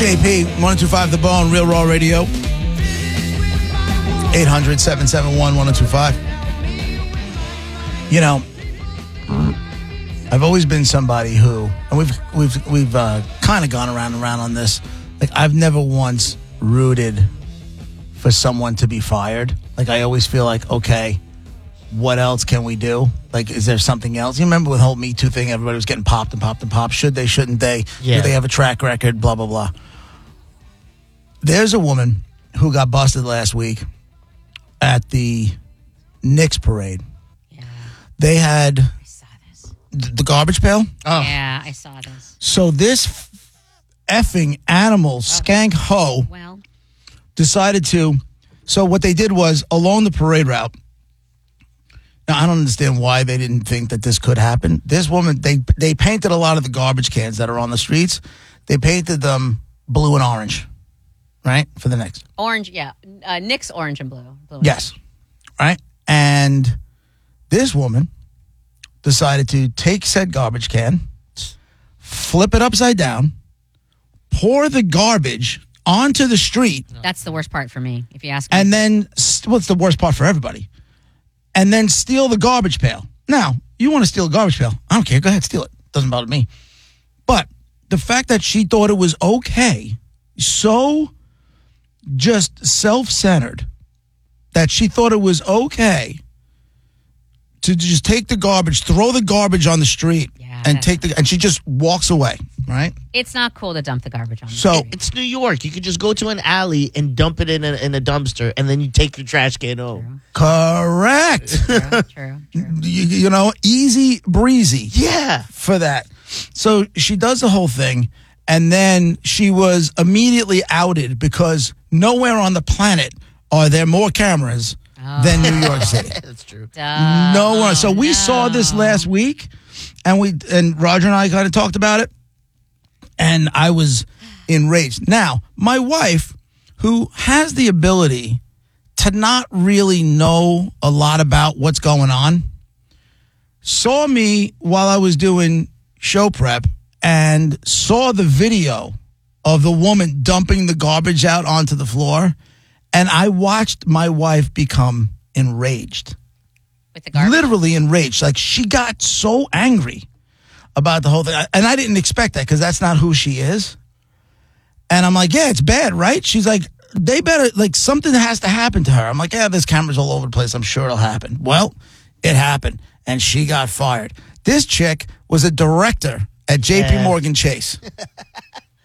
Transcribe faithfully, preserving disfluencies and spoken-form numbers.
J P, one oh two five The Bone, Real Raw Radio. eight hundred, seven seven one, one oh two five. You know, I've always been somebody who, and we've we've we've uh, kind of gone around and around on this. Like, I've never once rooted for someone to be fired. Like, I always feel like, okay, what else can we do? Like, is there something else? You remember with the whole Me Too thing, everybody was getting popped and popped and popped. Should they, shouldn't they? Yeah. Do they have a track record? Blah, blah, blah. There's a woman who got busted last week at the Knicks parade. Yeah. They had I saw this. th- the garbage pail. Oh. Yeah, I saw this. So this f- effing animal, skank hoe, Well, decided to. So what they did was, along the parade route, now, I don't understand why they didn't think that this could happen. This woman, they they painted a lot of the garbage cans that are on the streets. They painted them blue and orange, right, for the Knicks. orange, yeah. Uh, Nick's orange and blue. blue and Yes, right. And this woman decided to take said garbage can, flip it upside down, pour the garbage onto the street, orange. That's the worst part for me, if you ask me. and then, what's the worst part for everybody? And then steal the garbage pail. Now, you want to steal a garbage pail. I don't care. Go ahead, steal it. Doesn't bother me. But the fact that she thought it was okay, so just self-centered, that she thought it was okay to just take the garbage, throw the garbage on the street, Yeah, and that's- take the, and she just walks away, right? It's not cool to dump the garbage on the So- street. It's New York. You could just go to an alley and dump it in a, in a dumpster, and then you take your trash can home. Correct. True, true, true. you, you know, easy breezy. Yeah. For that. So she does the whole thing, and then she was immediately outed because nowhere on the planet are there more cameras than New York City. That's true. Duh. Nowhere. So we no. saw this last week, and we and Roger and I kind of talked about it, and I was enraged. Now, my wife, who has the ability to not really know a lot about what's going on, saw me while I was doing show prep and saw the video of the woman dumping the garbage out onto the floor, and I watched my wife become enraged. With the garbage? Literally enraged. Like, she got so angry about the whole thing. And I didn't expect that because that's not who she is. And I'm like, yeah, it's bad, right? She's like, they better, like, something has to happen to her. I'm like, yeah, there's cameras all over the place. I'm sure it'll happen. Well, it happened. And she got fired. This chick was a director at J P Yeah. Morgan Chase.